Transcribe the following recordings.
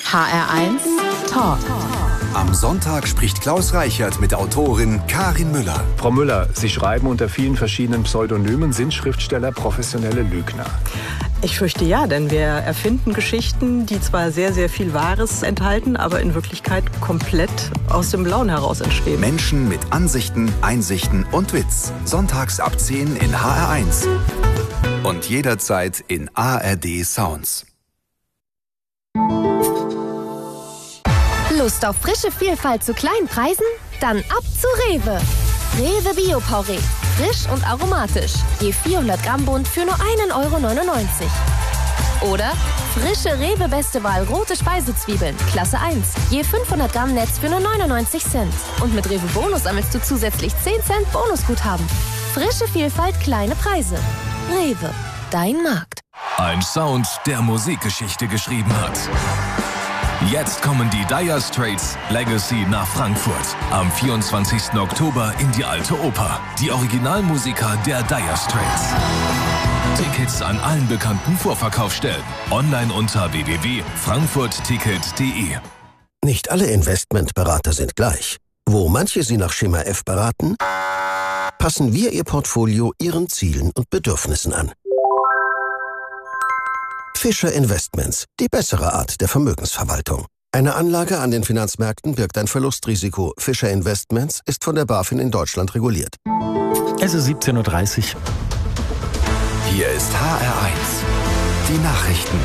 HR1 Talk. Am Sonntag spricht Klaus Reichert mit Autorin Karin Müller. Frau Müller, Sie schreiben unter vielen verschiedenen Pseudonymen, sind Schriftsteller professionelle Lügner? Ich fürchte ja, denn wir erfinden Geschichten, die zwar sehr, sehr viel Wahres enthalten, aber in Wirklichkeit komplett aus dem Blauen heraus entstehen. Menschen mit Ansichten, Einsichten und Witz. Sonntags ab 10 in HR1. Und jederzeit in ARD Sounds. Lust auf frische Vielfalt zu kleinen Preisen? Dann ab zu Rewe. Rewe Bio-Porree. Frisch und aromatisch. Je 400 Gramm Bund für nur 1,99 €. Oder frische Rewe Beste Wahl rote Speisezwiebeln. Klasse 1. Je 500 Gramm Netz für nur 99 Cent. Und mit Rewe Bonus sammelst du zusätzlich 10 Cent Bonusguthaben. Frische Vielfalt, kleine Preise. Rewe. Dein Markt. Ein Sound, der Musikgeschichte geschrieben hat. Jetzt kommen die Dire Straits Legacy nach Frankfurt. Am 24. Oktober in die Alte Oper. Die Originalmusiker der Dire Straits. Tickets an allen bekannten Vorverkaufsstellen. Online unter www.frankfurtticket.de. Nicht alle Investmentberater sind gleich. Wo manche Sie nach Schema F beraten, passen wir Ihr Portfolio Ihren Zielen und Bedürfnissen an. Fischer Investments, die bessere Art der Vermögensverwaltung. Eine Anlage an den Finanzmärkten birgt ein Verlustrisiko. Fischer Investments ist von der BaFin in Deutschland reguliert. Es ist 17:30 Uhr. Hier ist HR1. Die Nachrichten.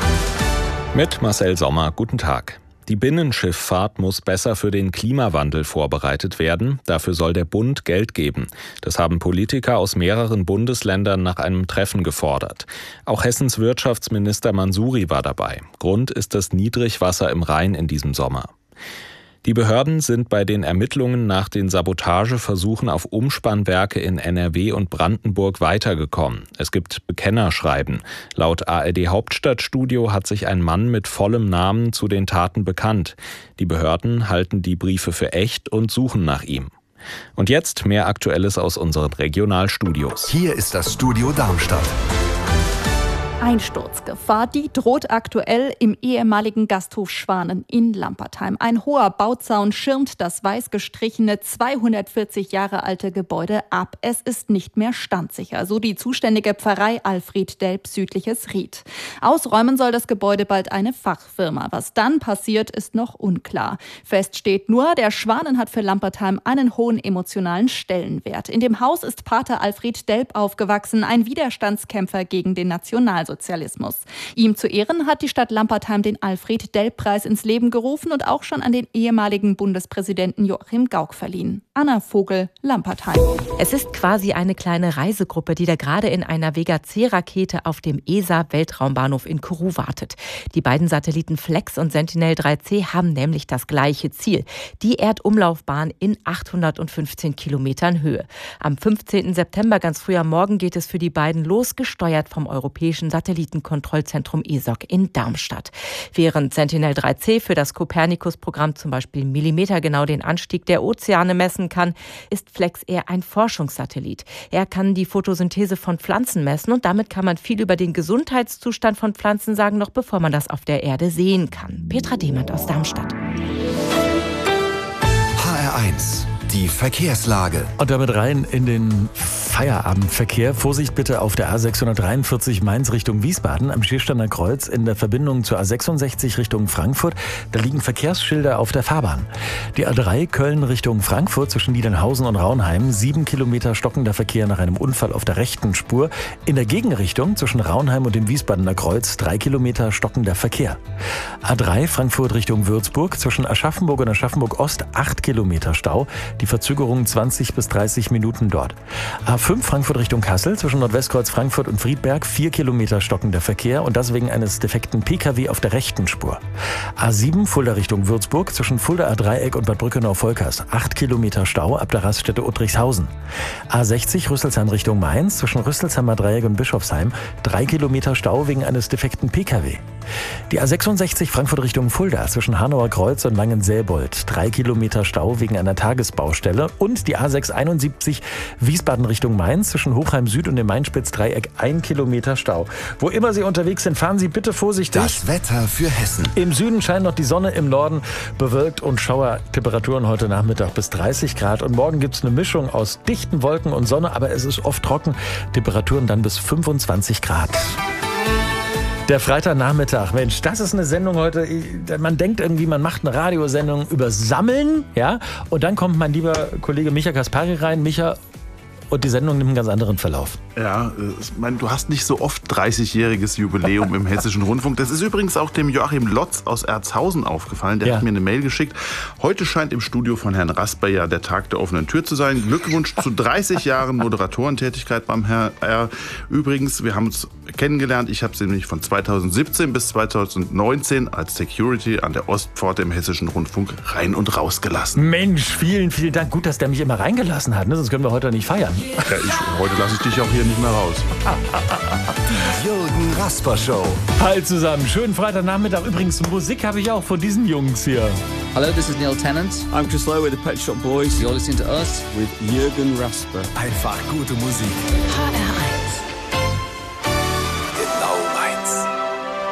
Mit Marcel Sommer, guten Tag. Die Binnenschifffahrt muss besser für den Klimawandel vorbereitet werden. Dafür soll der Bund Geld geben. Das haben Politiker aus mehreren Bundesländern nach einem Treffen gefordert. Auch Hessens Wirtschaftsminister Mansouri war dabei. Grund ist das Niedrigwasser im Rhein in diesem Sommer. Die Behörden sind bei den Ermittlungen nach den Sabotageversuchen auf Umspannwerke in NRW und Brandenburg weitergekommen. Es gibt Bekennerschreiben. Laut ARD Hauptstadtstudio hat sich ein Mann mit vollem Namen zu den Taten bekannt. Die Behörden halten die Briefe für echt und suchen nach ihm. Und jetzt mehr Aktuelles aus unseren Regionalstudios. Hier ist das Studio Darmstadt. Einsturzgefahr, die droht aktuell im ehemaligen Gasthof Schwanen in Lampertheim. Ein hoher Bauzaun schirmt das weiß gestrichene 240 Jahre alte Gebäude ab. Es ist nicht mehr standsicher, so die zuständige Pfarrei Alfred Delp südliches Ried. Ausräumen soll das Gebäude bald eine Fachfirma. Was dann passiert, ist noch unklar. Fest steht nur, der Schwanen hat für Lampertheim einen hohen emotionalen Stellenwert. In dem Haus ist Pater Alfred Delp aufgewachsen, ein Widerstandskämpfer gegen den Nationalsozialismus. Ihm zu Ehren hat die Stadt Lampertheim den Alfred-Delp-Preis ins Leben gerufen und auch schon an den ehemaligen Bundespräsidenten Joachim Gauck verliehen. Anna Vogel, Lampertheim. Es ist quasi eine kleine Reisegruppe, die da gerade in einer Vega-C-Rakete auf dem ESA-Weltraumbahnhof in Kourou wartet. Die beiden Satelliten Flex und Sentinel-3C haben nämlich das gleiche Ziel: die Erdumlaufbahn in 815 Kilometern Höhe. Am 15. September, ganz früh am Morgen, geht es für die beiden los, gesteuert vom Europäischen Satellitenkontrollzentrum ESOC in Darmstadt. Während Sentinel-3C für das Copernicus-Programm zum Beispiel millimetergenau den Anstieg der Ozeane messen kann, ist Flex eher ein Forschungssatellit. Er kann die Photosynthese von Pflanzen messen und damit kann man viel über den Gesundheitszustand von Pflanzen sagen, noch bevor man das auf der Erde sehen kann. Petra Demand aus Darmstadt. HR1. Die Verkehrslage. Und damit rein in den Feierabendverkehr. Vorsicht bitte auf der A643 Mainz Richtung Wiesbaden am Schiersteiner Kreuz in der Verbindung zur A66 Richtung Frankfurt. Da liegen Verkehrsschilder auf der Fahrbahn. Die A3 Köln Richtung Frankfurt zwischen Niedernhausen und Raunheim. 7 Kilometer stockender Verkehr nach einem Unfall auf der rechten Spur. In der Gegenrichtung zwischen Raunheim und dem Wiesbadener Kreuz 3 Kilometer stockender Verkehr. A3 Frankfurt Richtung Würzburg zwischen Aschaffenburg und Aschaffenburg Ost 8 Kilometer Stau. Die Verzögerung 20 bis 30 Minuten dort. A5 Frankfurt Richtung Kassel zwischen Nordwestkreuz Frankfurt und Friedberg 4 Kilometer stockender Verkehr und das wegen eines defekten Pkw auf der rechten Spur. A7 Fulda Richtung Würzburg zwischen Fuldaer Dreieck und Bad Brückenau-Volkers 8 Kilometer Stau ab der Raststätte Uttrichshausen. A60 Rüsselsheim Richtung Mainz zwischen Rüsselsheimer Dreieck und Bischofsheim 3 Kilometer Stau wegen eines defekten Pkw. Die A66 Frankfurt Richtung Fulda zwischen Hanauer Kreuz und Langensäbold 3 Kilometer Stau wegen einer Tagesbau Baustelle. Und die A671 Wiesbaden Richtung Mainz zwischen Hochheim Süd und dem Main-Spitz-Dreieck 1 Kilometer Stau. Wo immer Sie unterwegs sind, fahren Sie bitte vorsichtig. Das Wetter für Hessen. Im Süden scheint noch die Sonne, im Norden bewölkt und Schauertemperaturen heute Nachmittag bis 30 Grad. Und morgen gibt es eine Mischung aus dichten Wolken und Sonne, aber es ist oft trocken. Temperaturen dann bis 25 Grad. Der Freitagnachmittag, Mensch, das ist eine Sendung heute. Man denkt irgendwie, man macht eine Radiosendung über Sammeln, ja? Und dann kommt mein lieber Kollege Micha Kaspari rein. Micha, und die Sendung nimmt einen ganz anderen Verlauf. Ja, ich meine, du hast nicht so oft 30-jähriges Jubiläum im Hessischen Rundfunk. Das ist übrigens auch dem Joachim Lotz aus Erzhausen aufgefallen. Der hat mir eine Mail geschickt. Heute scheint im Studio von Herrn Rasper ja der Tag der offenen Tür zu sein. Glückwunsch zu 30 Jahren Moderatorentätigkeit beim Herrn R. Übrigens, wir haben uns kennengelernt. Ich habe sie nämlich von 2017 bis 2019 als Security an der Ostpforte im Hessischen Rundfunk rein und raus gelassen. Mensch, vielen, vielen Dank. Gut, dass der mich immer reingelassen hat. Ne? Sonst können wir heute nicht feiern. Ja, heute lasse ich dich auch hier nicht mehr raus. Die Jürgen Rasper Show. Hi zusammen, schönen Freitagnachmittag. Übrigens, Musik habe ich auch von diesen Jungs hier. Hello, this is Neil Tennant. I'm Chris Lowe with the Pet Shop Boys. You're listening to us with Jürgen Rasper. Einfach gute Musik. HR1.